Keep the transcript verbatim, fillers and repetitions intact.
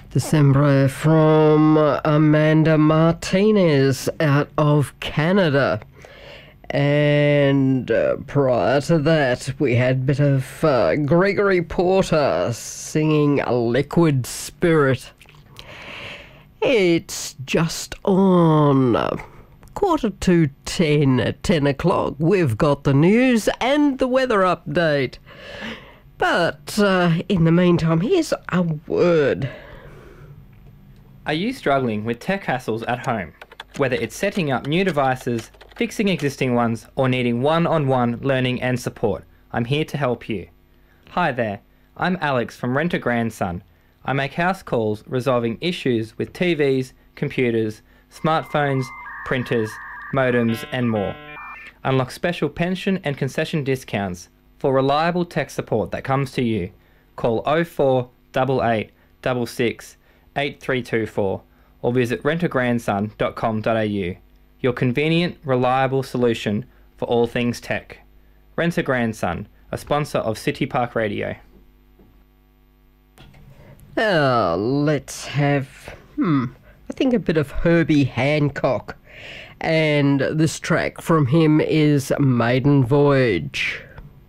December from Amanda Martinez out of Canada. And uh, prior to that, we had a bit of uh, Gregory Porter singing A Liquid Spirit. It's just on uh, quarter to ten at ten o'clock. We've got the news and the weather update. But uh, in the meantime, here's a word. Are you struggling with tech hassles at home? Whether it's setting up new devices, fixing existing ones, or needing one-on-one learning and support, I'm here to help you. Hi there, I'm Alex from Rent a Grandson. I make house calls resolving issues with T Vs, computers, smartphones, printers, modems, and more. Unlock special pension and concession discounts for reliable tech support that comes to you. Call oh four eight eight six six eight three two four or visit rent a grandson dot com dot a u. Your convenient, reliable solution for all things tech. Rent a Grandson, a sponsor of City Park Radio. Uh, let's have, hmm, I think a bit of Herbie Hancock. And this track from him is Maiden Voyage.